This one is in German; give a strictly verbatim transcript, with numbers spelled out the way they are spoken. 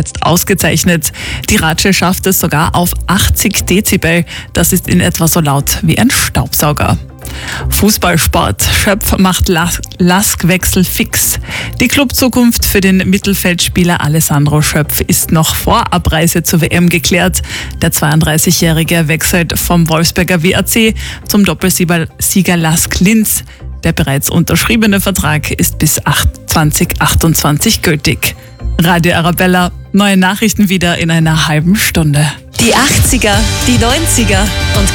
jetzt ausgezeichnet. Die Ratsche schafft es sogar auf achtzig Dezibel. Das ist in etwa so laut wie ein Staubsauger. Fußballsport. Schöpf macht Laskwechsel fix. Die Clubzukunft für den Mittelfeldspieler Alessandro Schöpf ist noch vor Abreise zur W M geklärt. Der zweiunddreißigjährige wechselt vom Wolfsberger W A C zum Doppelsieger Lask Linz. Der bereits unterschriebene Vertrag ist bis zwanzig achtundzwanzig gültig. Radio Arabella, neue Nachrichten wieder in einer halben Stunde. Die achtziger, die neunziger und